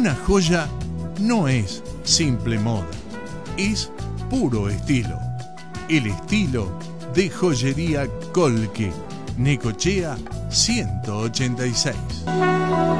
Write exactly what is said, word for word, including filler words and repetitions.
Una joya no es simple moda, es puro estilo. El estilo de Joyería Colque, Necochea ciento ochenta y seis.